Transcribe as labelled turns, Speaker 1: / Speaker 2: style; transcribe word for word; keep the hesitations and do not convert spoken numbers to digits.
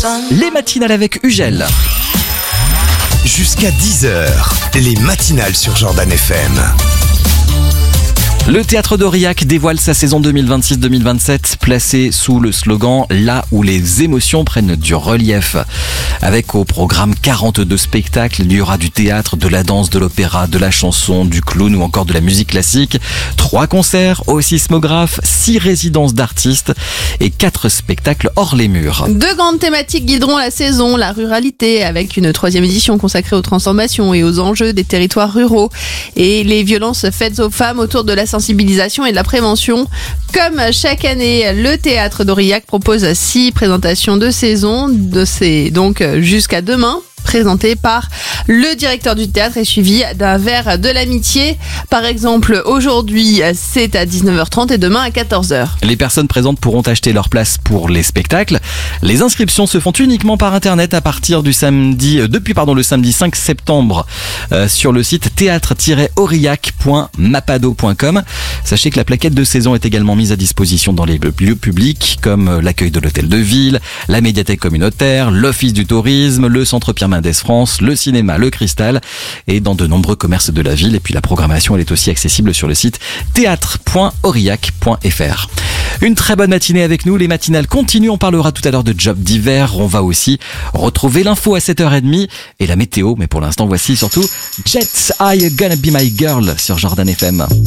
Speaker 1: Les matinales avec Ugel.
Speaker 2: Jusqu'à dix heures, les matinales sur Jordan F M.
Speaker 1: Le théâtre d'Aurillac dévoile sa saison deux mille vingt-six deux mille vingt-sept, placée sous le slogan « Là où les émotions prennent du relief ». Avec au programme quarante-deux spectacles, il y aura du théâtre, de la danse, de l'opéra, de la chanson, du clown ou encore de la musique classique. Trois concerts au Sismographe, six résidences d'artistes et quatre spectacles hors les murs.
Speaker 3: Deux grandes thématiques guideront la saison, la ruralité avec une troisième édition consacrée aux transformations et aux enjeux des territoires ruraux et les violences faites aux femmes autour de la sensibilisation et de la prévention. Comme chaque année, le théâtre d'Aurillac propose six présentations de saison, de ces, donc jusqu'à demain, présenté par le directeur du théâtre et suivi d'un verre de l'amitié. Par exemple, aujourd'hui, c'est à dix-neuf heures trente et demain à quatorze heures.
Speaker 1: Les personnes présentes pourront acheter leur place pour les spectacles. Les inscriptions se font uniquement par internet à partir du samedi, euh, depuis pardon, le samedi cinq septembre euh, sur le site théâtre tiret aurillac point mapado point com. Sachez que la plaquette de saison est également mise à disposition dans les lieux publics comme l'accueil de l'hôtel de ville, la médiathèque communautaire, l'office du tourisme, le centre Pierre Mendès France, le cinéma, le Cristal et dans de nombreux commerces de la ville. Et puis la programmation, elle est aussi accessible sur le site théâtre point aurillac point f r. Une très bonne matinée avec nous. Les matinales continuent. On parlera tout à l'heure de job d'hiver. On va aussi retrouver l'info à sept heures trente et la météo. Mais pour l'instant, voici surtout Jets, Are You Gonna Be My Girl sur Jordan F M.